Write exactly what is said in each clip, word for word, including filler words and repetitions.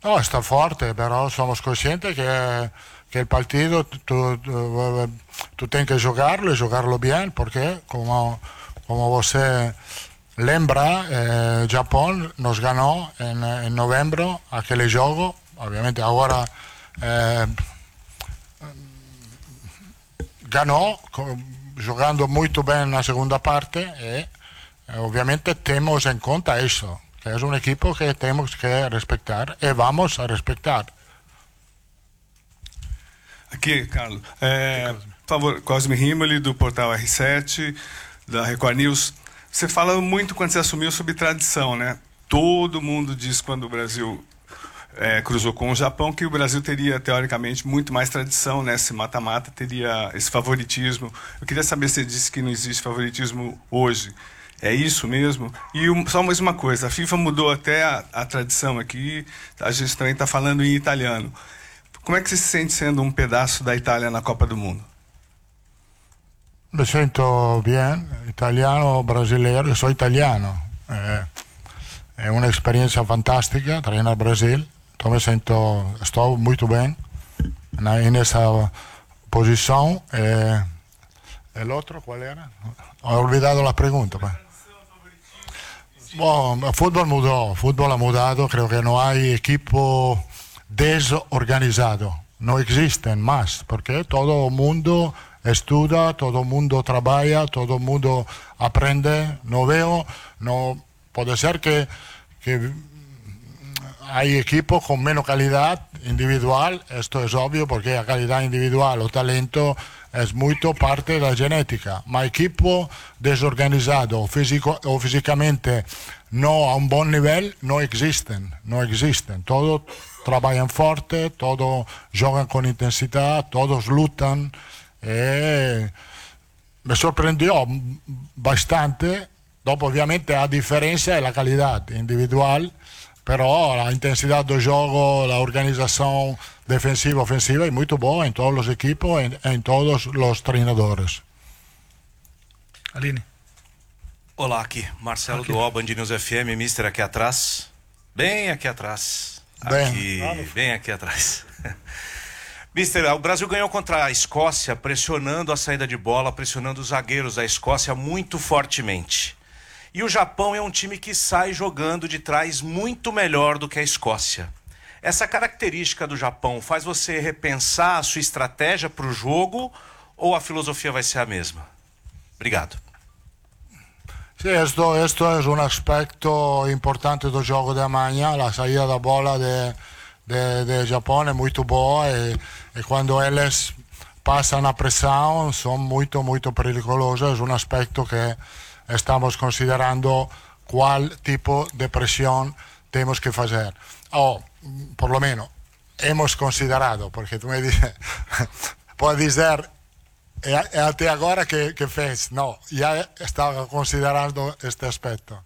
No, sta forte, però siamo coscienti che, che il partito tu, tu, tu tienes que jugarlo y jugarlo bien, porque como, como você lembra, eh, Japón nos ganó en, en noviembre aquel juego, obviamente ahora eh, ganó jugando muy bien la segunda parte y eh, obviamente tenemos en cuenta eso, que es un equipo que tenemos que respetar y vamos a respetar. Aqui, Carlos, é, por favor, Cosme Rimoli, do portal R sete, da Record News. Você fala muito quando você assumiu sobre tradição, né? Todo mundo diz quando o Brasil é, cruzou com o Japão que o Brasil teria, teoricamente, muito mais tradição, né? Esse mata-mata teria esse favoritismo. Eu queria saber se você disse que não existe favoritismo hoje. É isso mesmo? E um, só mais uma coisa, a FIFA mudou até a, a tradição aqui, a gente também está falando em italiano. Como é que você se sente sendo um pedaço da Itália na Copa do Mundo? Me sento bien, italiano, brasileiro, soy italiano. Eh, è un'esperienza fantastica trainar Brasil. Então me sento, estou muito bem nessa posição. E, e l'altro qual era? Ho olvidado la pregunta. Bom, el fútbol mudó, el fútbol ha mudado, creo que no hay equipo desorganizado, no existen más, porque todo el mundo estudia, todo el mundo trabaja, todo el mundo aprende. No veo, no puede ser que, que hay equipos con menos calidad individual, esto es obvio porque la calidad individual o talento es mucho parte de la genética, ma equipo desorganizado o, físico, o físicamente no a un buen nivel no existen, no existen. Todos trabajan fuerte, todos juegan con intensidad, todos luchan. E me sorprendió bastante, dopo ovviamente la differenza è la qualità individual, però la intensità del gioco, la organización defensiva ofensiva es muy buena en todos los equipos y en todos los entrenadores. Aline. Olá, aqui, Marcelo aqui. do O, Band News F M, mister aqui atrás, bem aqui atrás, Bem. aqui, bem aqui atrás. Mister, o Brasil ganhou contra a Escócia, pressionando a saída de bola, pressionando os zagueiros da Escócia muito fortemente. E o Japão é um time que sai jogando de trás muito melhor do que a Escócia. Essa característica do Japão faz você repensar a sua estratégia para o jogo ou a filosofia vai ser a mesma? Obrigado. Sí, esto, esto es un aspecto importante del juego de mañana, la salida de bola de, de, de Japón es muy buena y, y cuando ellos pasan a presión son muy, muy peligrosos. Es un aspecto que estamos considerando cuál tipo de presión tenemos que hacer. O, por lo menos, hemos considerado, porque tú me dices, puedes decir, e a te agora che, che fez? No, ya estaba considerando este aspetto.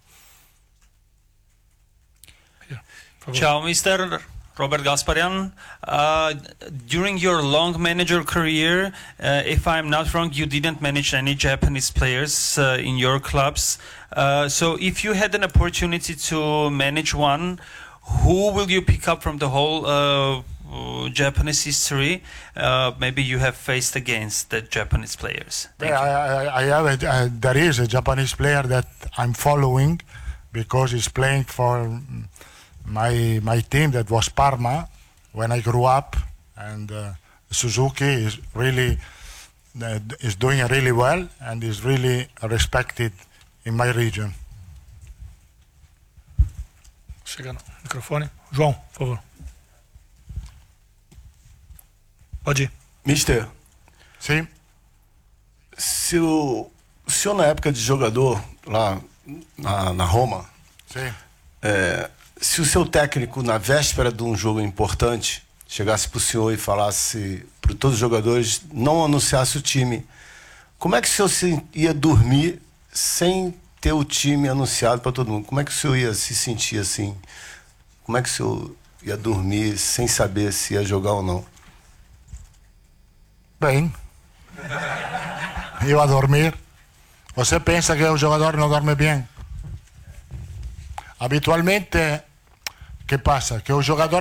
Ciao, mister Robert Gasparian. Uh, during your long manager career, uh, if I'm not wrong, you didn't manage any Japanese players uh, in your clubs. Uh, so if you had an opportunity to manage one, who will you pick up from the whole uh, Japanese history? Uh, maybe you have faced against the Japanese players. Yeah, I, I have a, uh, there is a Japanese player that I'm following because he's playing for my my team that was Parma when I grew up, and uh, Suzuki is really uh, is doing really well and is really respected in my region. Chega no microfone. João, por favor. Pode ir. Mister, Sim. se o, o senhor na época de jogador lá na, na Roma, Sim. é, se o seu técnico na véspera de um jogo importante chegasse para o senhor e falasse para todos os jogadores, não anunciasse o time, como é que o senhor se, ia dormir sem ter o time anunciado para todo mundo? Como é que o senhor ia se sentir assim? Como é que o senhor ia dormir sem saber se ia jogar ou não? Bem, eu a dormir. Você pensa que o jogador não dorme bem? Habitualmente, que passa? Que o jogador